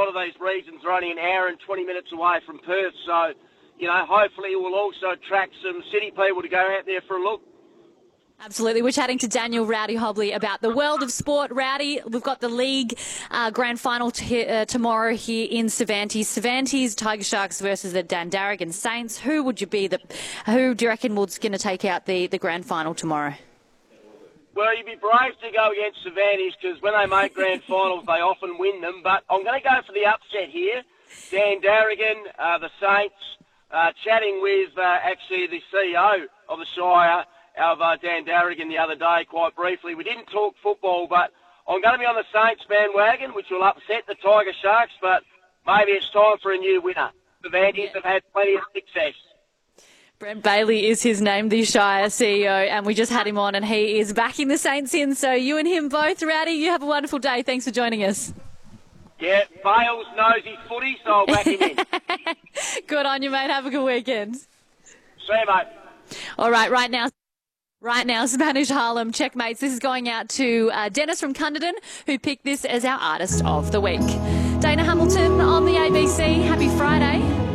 lot of these regions are only an hour and 20 minutes away from Perth. So, hopefully it will also attract some city people to go out there for a look. Absolutely. We're chatting to Daniel Rowdy Hobley about the world of sport. Rowdy, we've got the league grand final tomorrow here in Cervantes. Cervantes, Tiger Sharks versus the Dandaragan Saints. Who do you reckon was going to take out the grand final tomorrow? Well, you'd be brave to go against Cervantes because when they make grand finals, they often win them. But I'm going to go for the upset here. Dandaragan, the Saints, chatting with actually the CEO of the Shire, of Dandaragan the other day, quite briefly. We didn't talk football, but I'm going to be on the Saints bandwagon, which will upset the Tiger Sharks, but maybe it's time for a new winner. The Vandies have had plenty of success. Brent Bailey is his name, the Shire CEO, and we just had him on, and he is backing the Saints in. So you and him both, Rowdy, you have a wonderful day. Thanks for joining us. Yeah, Bales knows his footy, so I'll back him in. Good on you, mate. Have a good weekend. See you, mate. All right, right now, Spanish Harlem checkmates. This is going out to Dennis from Cunderton, who picked this as our Artist of the Week. Dana Hamilton on the ABC. Happy Friday.